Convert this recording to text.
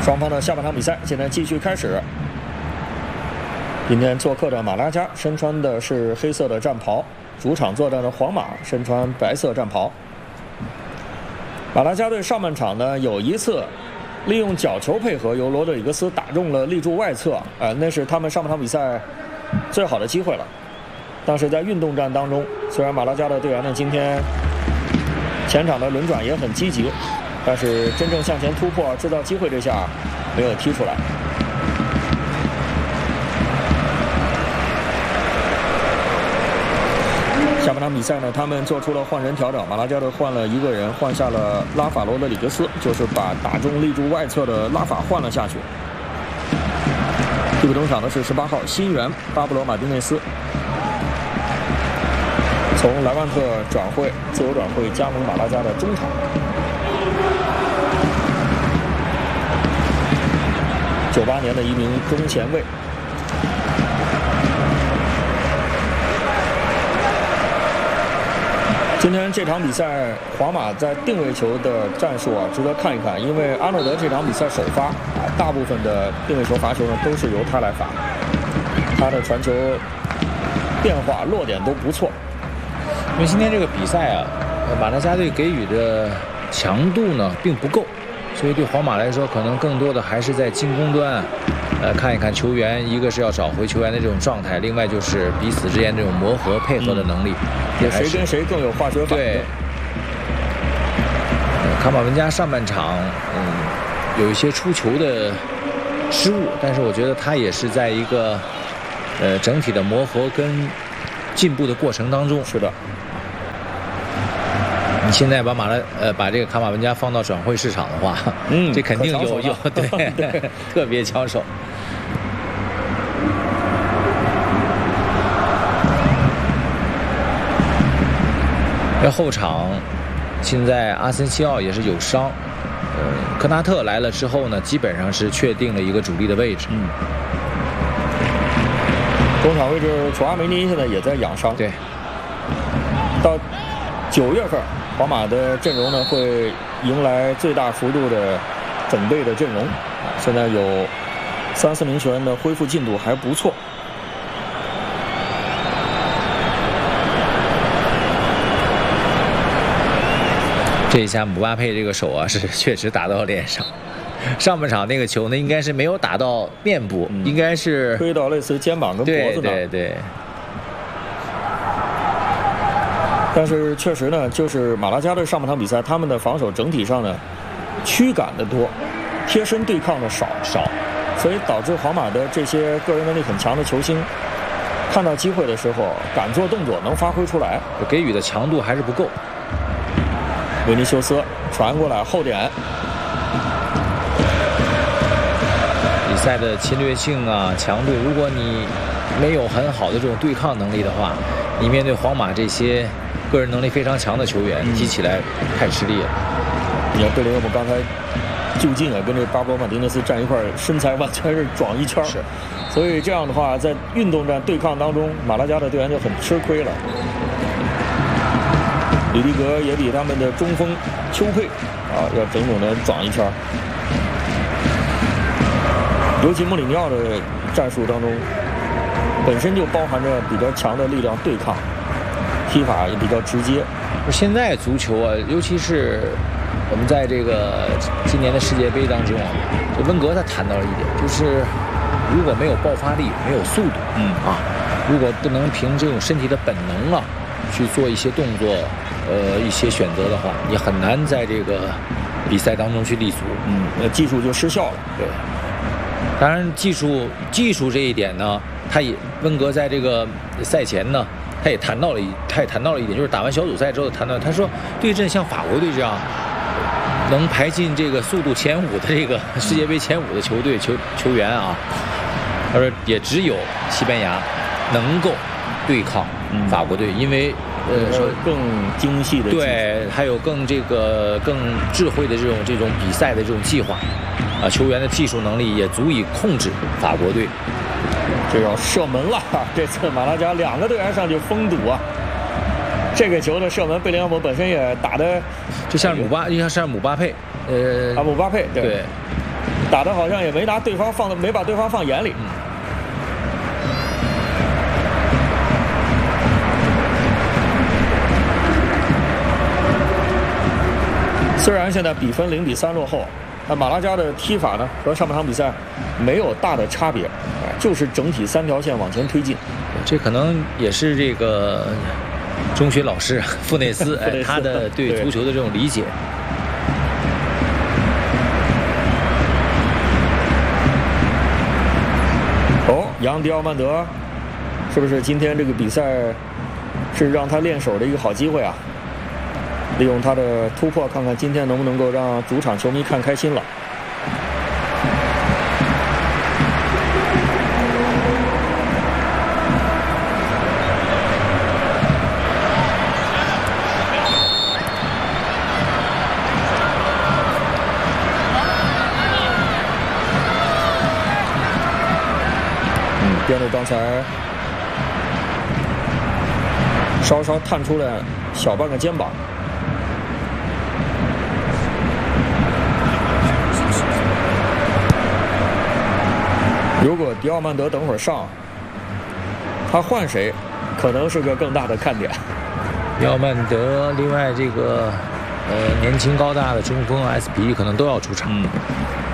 双方的下半场比赛现在继续开始。今天做客的马拉加身穿的是黑色的战袍，主场作战的皇马身穿白色战袍。马拉加队上半场呢有一次利用角球配合，由罗德里格斯打中了立柱外侧，那是他们上半场比赛最好的机会了。但是在运动战当中，虽然马拉加的队员呢今天前场的轮转也很积极，但是真正向前突破制造机会这下没有踢出来。下半场比赛呢，他们做出了换人调整，马拉加队换了一个人，换下了拉法罗德里格斯，就是把打中立柱外侧的拉法换了下去。替补登场的是18号新援巴布罗马丁内斯，从莱万特转会自由转会加盟马拉加的中场。98年的一名中前卫。今天这场比赛，皇马在定位球的战术值得看一看，因为阿诺德这场比赛首发大部分的定位球罚球呢都是由他来罚，他的传球变化落点都不错。 因为今天这个比赛马拉加队给予的强度呢并不够，所以对皇马来说，可能更多的还是在进攻端，看一看球员，一个是要找回球员的这种状态，另外就是彼此之间这种磨合配合的能力， 谁跟谁更有化学反应。 对，卡马文加上半场有一些出球的失误，但是我觉得他也是在一个整体的磨合跟进步的过程当中。 是的。 你现在把这个卡马文加放到转会市场的话，这肯定有对特别抢手。在后场，现在阿森西奥也是有伤，科纳特来了之后呢，基本上是确定了一个主力的位置。 中场位置楚阿梅尼现在也在养伤。 对，到 9月份。皇马的阵容呢会迎来最大幅度的整备的阵容，现在有3、4名球员的恢复进度还不错。 这一下姆巴佩这个手是确实打到脸上，上半场那个球呢应该是没有打到面部，应该是推到类似于肩膀跟脖子那。 对。 但是确实呢，就是马拉加队上半场比赛，他们的防守整体上呢，驱赶的多，贴身对抗的少，所以导致皇马的这些个人能力很强的球星，看到机会的时候敢做动作，能发挥出来， 给予的强度还是不够。 维尼修斯传过来后点， 比赛的侵略性强度，如果你没有很好的这种对抗能力的话，你面对皇马这些个人能力非常强的球员，踢起来太吃力了。 你看贝林厄姆刚才就近跟这巴布罗马丁内斯站一块，身材完全是撞一圈。 是， 所以这样的话，在运动战对抗当中，马拉加的队员就很吃亏了。里迪格也比他们的中锋丘佩要整整的撞一圈。尤其穆里尼奥的战术当中，本身就包含着比较强的力量对抗。踢法也比较直接。 现在足球尤其是我们在这个今年的世界杯当中这温格他谈到了一点，就是如果没有爆发力，没有速度，如果不能凭这种身体的本能去做一些动作，一些选择的话，你很难在这个比赛当中去立足。 那技术就失效了。 对，当然技术这一点呢，温格在这个赛前呢。他也谈到了一点，就是打完小组赛之后谈到，他说对阵像法国队这样能排进这个速度前5的这个世界杯前5的球队球员他说也只有西班牙能够对抗法国队，因为说更精细的对，还有更智慧的这种比赛的这种计划球员的技术能力也足以控制法国队。 这要射门了，这次马拉加2个队员上去封堵这个球的射门，贝林厄姆本身也打的就像姆巴佩， 姆巴佩对。 打的好像也没把对方放眼里。虽然现在比分0-3落后，但马拉加的踢法呢和上半场比赛没有大的差别，就是整体3条线往前推进。 这可能也是这个中学老师傅内斯他的对足球的这种理解。 哦，杨迪奥曼德是不是今天这个比赛是让他练手的一个好机会啊？利用他的突破，看看今天能不能够让主场球迷看开心了。边路刚才稍稍探出了小半个肩膀。如果迪奥曼德等会儿上，他换谁，可能是个更大的看点。 迪奥曼德，另外这个年轻高大的中锋 SP 可能都要出场。